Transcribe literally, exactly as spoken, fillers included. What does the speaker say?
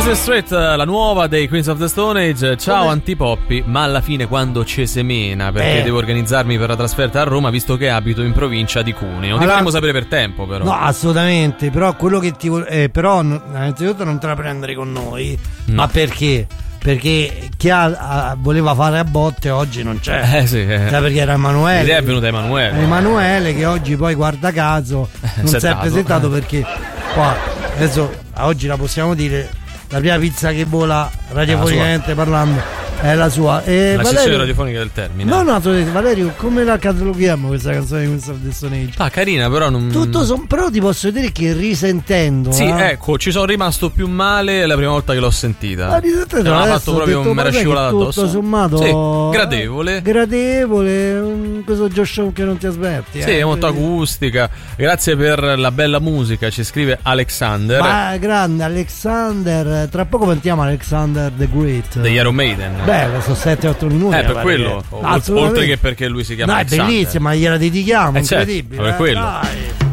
Dire Straits, la nuova dei Queens of the Stone Age. Ciao Come? Antipoppi, ma alla fine quando ci semena, perché eh. devo organizzarmi per la trasferta a Roma, visto che abito in provincia di Cuneo. Ti faremo sapere per tempo, però. No, assolutamente, però quello che ti vo- eh, però innanzitutto non te la prendere con noi. No. Ma perché? Perché chi ha, ha, voleva fare a botte oggi non c'è. Eh sì, eh. Cioè, perché era Emanuele. L'idea è venuta Emanuele. Emanuele che oggi poi guarda caso non si è presentato eh. perché qua adesso oggi la possiamo dire, la prima pizza che vola radiofonicamente parlando è la sua. E la Valerio, radiofonica del termine. No, no, Valerio, come la cataloghiamo questa canzone di Queens of the Stone Age? Ah, carina, però non. Tutto son... però ti posso dire che risentendo. Sì, eh? ecco, ci sono rimasto più male la prima volta che l'ho sentita. Ma risentendo, mi ha fatto proprio un era scivolato addosso. Tutto sommato. Sì, gradevole. Gradevole, un, questo Josh Show che non ti aspetti. Sì, eh? è molto acustica. Grazie per la bella musica, ci scrive Alexander. Ma grande Alexander, tra poco mettiamo Alexander the Great. Degli Iron Maiden. Bello, sono sette otto minuti. Eh, per quello. Che... Oltre che perché lui si chiama no, Alexander. È bellissima, ma gliela dedichiamo, eh, certo, incredibile. Per eh, quello. Dai.